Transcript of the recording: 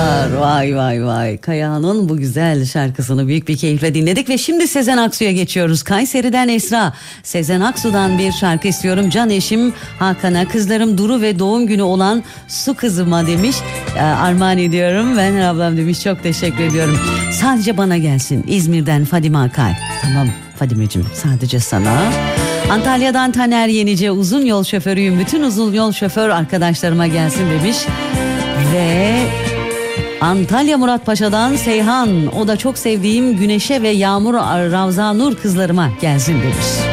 kadar. Vay vay vay. Kayahan'ın bu güzel şarkısını büyük bir keyifle dinledik ve şimdi Sezen Aksu'ya geçiyoruz. Kayseri'den Esra. Sezen Aksu'dan bir şarkı istiyorum. Can eşim Hakan'a, kızlarım Duru ve doğum günü olan Su kızıma demiş. Armağan ediyorum. Ben ablam demiş. Çok teşekkür ediyorum. Sadece bana gelsin. İzmir'den Fadime Akay. Tamam Fadimeciğim, sadece sana. Antalya'dan Taner Yenice, uzun yol şoförüyüm. Bütün uzun yol şoför arkadaşlarıma gelsin demiş. Ve Antalya Muratpaşa'dan Seyhan, o da çok sevdiğim Güneşe ve Yağmur Ravza Nur kızlarıma gelsin demiş.